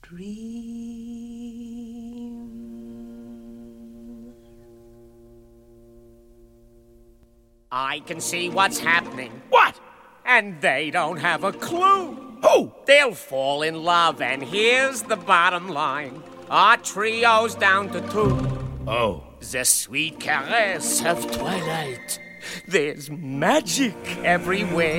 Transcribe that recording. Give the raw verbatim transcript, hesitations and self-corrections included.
dream. I can see what's happening. What? And they don't have a clue. Who? They'll fall in love, and here's the bottom line. Our trio's down to two. Oh. The sweet caress of twilight. There's magic everywhere.